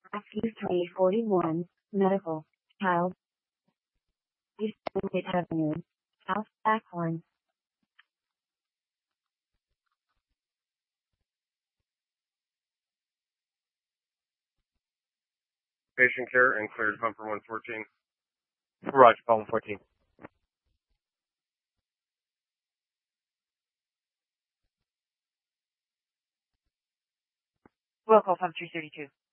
Q341, Medical, Child, East Woodgate Avenue, South Backhorn. Patient care and cleared Pumper 114. Roger, call 114. Will call 332.